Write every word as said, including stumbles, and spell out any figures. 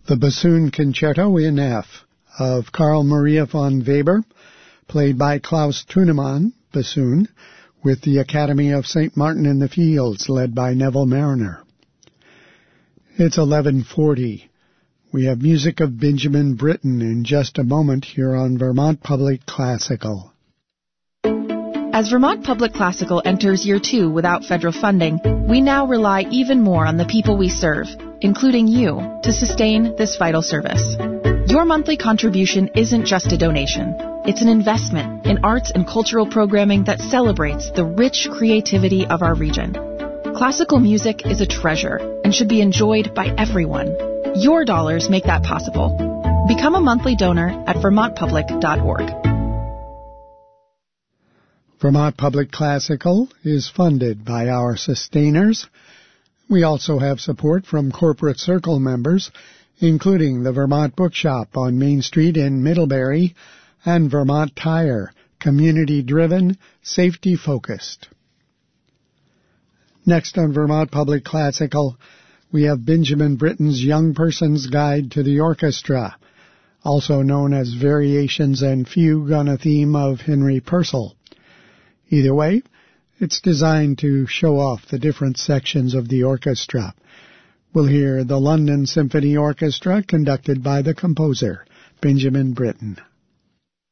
The Bassoon Concerto in F of Carl Maria von Weber, played by Klaus Thunemann, bassoon, with the Academy of Saint Martin in the Fields, led by Neville Mariner. It's eleven forty. We have music of Benjamin Britten in just a moment here on Vermont Public Classical. As Vermont Public Classical enters year two without federal funding, we now rely even more on the people we serve, including you, to sustain this vital service. Your monthly contribution isn't just a donation. It's an investment in arts and cultural programming that celebrates the rich creativity of our region. Classical music is a treasure and should be enjoyed by everyone. Your dollars make that possible. Become a monthly donor at vermont public dot org. Vermont Public Classical is funded by our sustainers. We also have support from Corporate Circle members, including the Vermont Bookshop on Main Street in Middlebury and Vermont Tire, community-driven, safety-focused. Next on Vermont Public Classical, we have Benjamin Britten's Young Person's Guide to the Orchestra, also known as Variations and Fugue on a Theme of Henry Purcell. Either way, it's designed to show off the different sections of the orchestra. We'll hear the London Symphony Orchestra conducted by the composer, Benjamin Britten.